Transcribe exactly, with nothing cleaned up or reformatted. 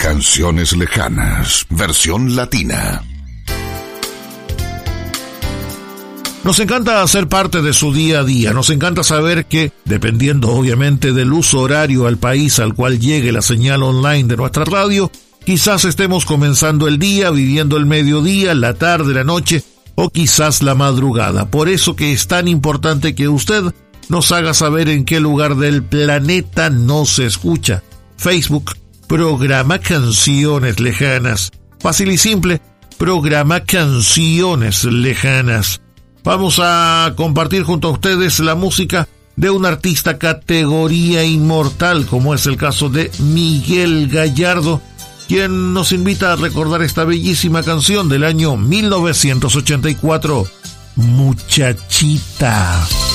Canciones lejanas, versión latina. Nos encanta hacer parte de su día a día, nos encanta saber que, dependiendo obviamente del uso horario al país al cual llegue la señal online de nuestra radio, quizás estemos comenzando el día, viviendo el mediodía, la tarde, la noche o quizás la madrugada. Por eso que es tan importante que usted nos haga saber en qué lugar del planeta nos escucha. Facebook, programa Canciones Lejanas. Fácil y simple, programa Canciones Lejanas. Vamos a compartir junto a ustedes la música de un artista categoría inmortal, como es el caso de Miguel Gallardo, quien nos invita a recordar esta bellísima canción del año mil novecientos ochenta y cuatro, Muchachita.